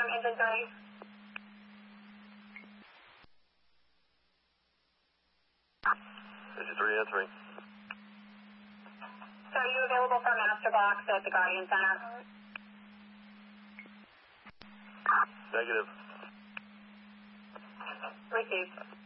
engine 3. Engine 3 answering. So are you available for master box at the Guardian Center? Negative. Received.